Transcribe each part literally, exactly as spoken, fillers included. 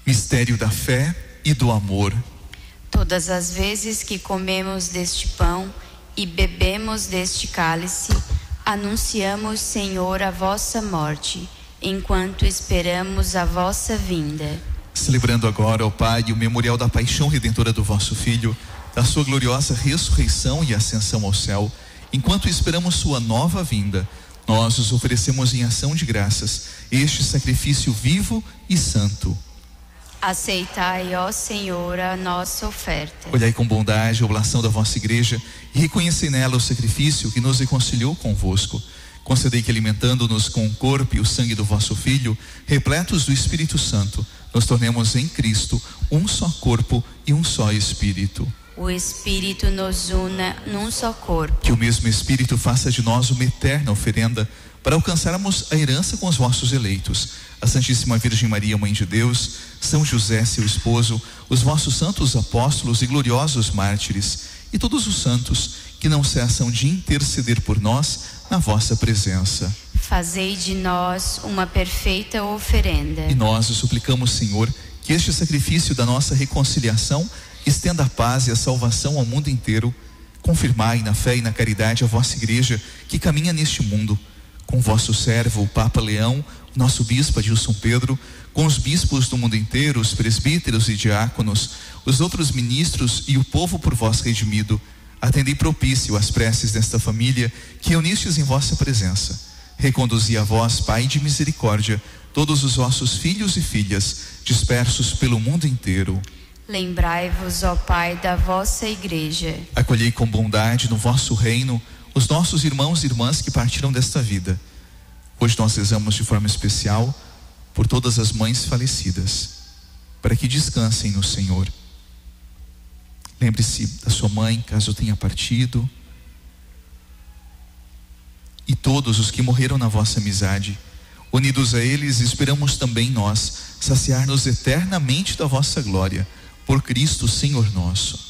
Mistério da fé e do amor. Todas as vezes que comemos deste pão e bebemos deste cálice, anunciamos, Senhor, a vossa morte, enquanto esperamos a vossa vinda. Celebrando agora, ó Pai, o memorial da paixão redentora do vosso Filho, da sua gloriosa ressurreição e ascensão ao céu, enquanto esperamos sua nova vinda, nós os oferecemos em ação de graças este sacrifício vivo e santo. Aceitai, ó Senhor, a nossa oferta. Olhai com bondade a oblação da vossa igreja e reconhecei nela o sacrifício que nos reconciliou convosco. Concedei que, alimentando-nos com o corpo e o sangue do vosso Filho, repletos do Espírito Santo, nos tornemos em Cristo um só corpo e um só Espírito. O Espírito nos una num só corpo. Que o mesmo Espírito faça de nós uma eterna oferenda para alcançarmos a herança com os vossos eleitos. A Santíssima Virgem Maria, Mãe de Deus, São José, seu esposo, os vossos santos apóstolos e gloriosos mártires, e todos os santos que não cessam de interceder por nós na vossa presença. Fazei de nós uma perfeita oferenda. E nós o suplicamos, Senhor, que este sacrifício da nossa reconciliação estenda a paz e a salvação ao mundo inteiro. Confirmai na fé e na caridade a vossa igreja que caminha neste mundo, com vosso servo, o Papa Leão, nosso bispo Adilson Pedro, com os bispos do mundo inteiro, os presbíteros e diáconos, os outros ministros e o povo por vós redimido. Atendei propício às preces desta família que reunistes em vossa presença. Reconduzi a vós, Pai de misericórdia, todos os vossos filhos e filhas dispersos pelo mundo inteiro. Lembrai-vos, ó Pai, da vossa igreja. Acolhei com bondade no vosso reino os nossos irmãos e irmãs que partiram desta vida. Hoje nós rezamos de forma especial por todas as mães falecidas, para que descansem no Senhor. Lembre-se da sua mãe, caso tenha partido, e todos os que morreram na vossa amizade. Unidos a eles, esperamos também nós saciar-nos eternamente da vossa glória, por Cristo Senhor nosso.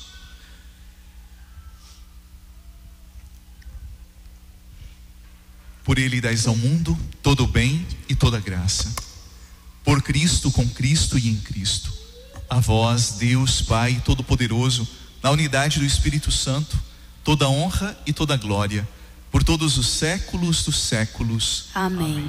Por Ele dais ao mundo todo o bem e toda a graça. Por Cristo, com Cristo e em Cristo. A vós, Deus Pai Todo-Poderoso, na unidade do Espírito Santo, toda honra e toda glória, por todos os séculos dos séculos. Amém.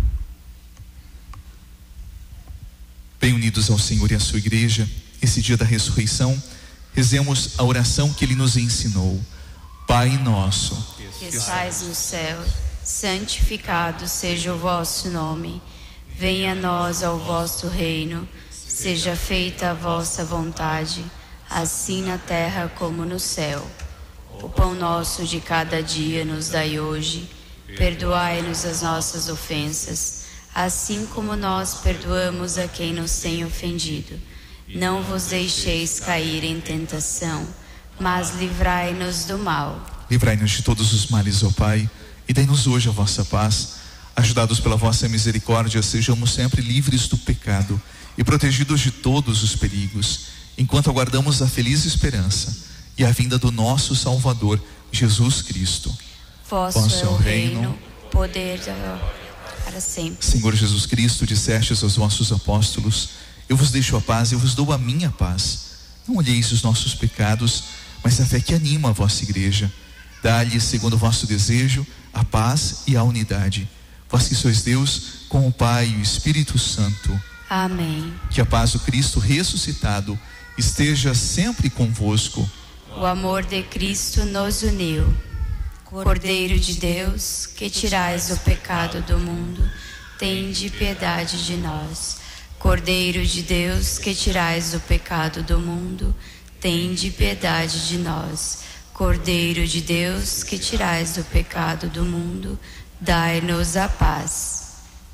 Bem unidos ao Senhor e à sua igreja, esse dia da ressurreição, rezemos a oração que Ele nos ensinou. Pai nosso, que estais no céu, santificado seja o vosso nome. Venha a nós ao vosso reino. Seja feita a vossa vontade, assim na terra como no céu. O pão nosso de cada dia nos dai hoje. Perdoai-nos as nossas ofensas, assim como nós perdoamos a quem nos tem ofendido. Não vos deixeis cair em tentação, mas livrai-nos do mal. Livrai-nos de todos os males, ó Pai, e dai-nos hoje a vossa paz. Ajudados pela vossa misericórdia, sejamos sempre livres do pecado e protegidos de todos os perigos, enquanto aguardamos a feliz esperança e a vinda do nosso Salvador, Jesus Cristo. Vosso é o reino, poder para sempre. Senhor Jesus Cristo, dissestes aos vossos apóstolos: eu vos deixo a paz, eu vos dou a minha paz. Não olheis os nossos pecados, mas a fé que anima a vossa igreja. Dá-lhe, segundo o vosso desejo, a paz e a unidade. Vós que sois Deus, com o Pai e o Espírito Santo. Amém. Que a paz do Cristo ressuscitado esteja sempre convosco. O amor de Cristo nos uniu. Cordeiro de Deus, que tirais o pecado do mundo, tende piedade de nós. Cordeiro de Deus, que tirais o pecado do mundo, tende piedade de nós. Cordeiro de Deus, que tirais o pecado do mundo, dai-nos a paz.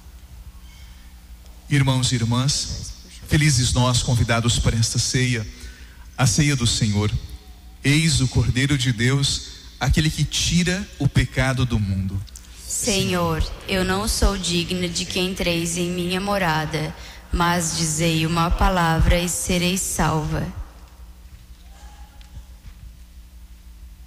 Irmãos e irmãs, felizes nós convidados para esta ceia, a ceia do Senhor. Eis o Cordeiro de Deus, aquele que tira o pecado do mundo. Senhor, eu não sou digna de que entreis em minha morada, mas dizei uma palavra e serei salva.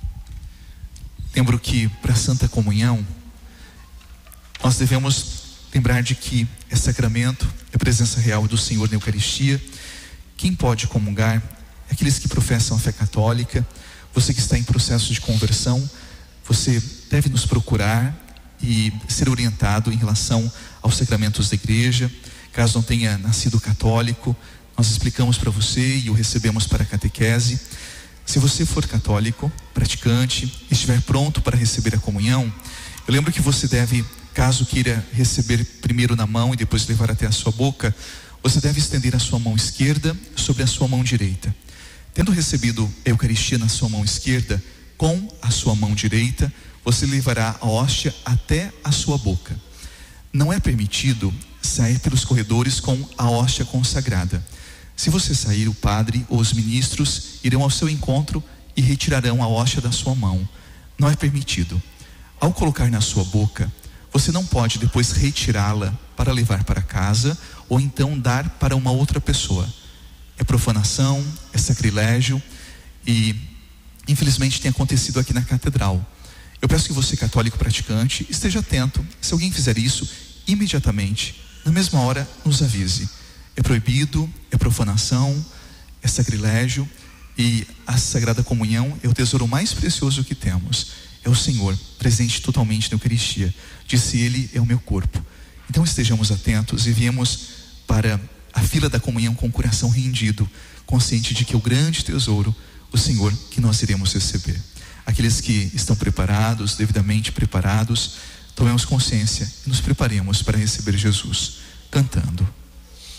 Lembro que para a Santa Comunhão nós devemos lembrar de que é sacramento, é presença real do Senhor na Eucaristia. Quem pode comungar é aqueles que professam a fé católica. Você que está em processo de conversão, você deve nos procurar e ser orientado em relação aos sacramentos da igreja. Caso não tenha nascido católico, nós explicamos para você e o recebemos para a catequese. Se você for católico, praticante, e estiver pronto para receber a comunhão, eu lembro que você deve, caso queira receber primeiro na mão e depois levar até a sua boca, você deve estender a sua mão esquerda sobre a sua mão direita. Tendo recebido a Eucaristia na sua mão esquerda, com a sua mão direita, você levará a hóstia até a sua boca. Não é permitido sair pelos corredores com a hóstia consagrada. Se você sair, o padre ou os ministros irão ao seu encontro e retirarão a hóstia da sua mão. Não é permitido. Ao colocar na sua boca, você não pode depois retirá-la para levar para casa ou então dar para uma outra pessoa. É profanação, é sacrilégio e infelizmente tem acontecido aqui na catedral. Eu peço que você, católico praticante, esteja atento. Se alguém fizer isso, imediatamente, na mesma hora, nos avise. É proibido, é profanação, é sacrilégio, e a Sagrada Comunhão é o tesouro mais precioso que temos. É o Senhor presente totalmente na Eucaristia. Disse Ele, é o meu corpo. Então estejamos atentos e viemos para a fila da comunhão com o coração rendido, consciente de que o grande tesouro, o Senhor, que nós iremos receber. Aqueles que estão preparados, devidamente preparados, tomemos consciência e nos preparemos para receber Jesus, cantando.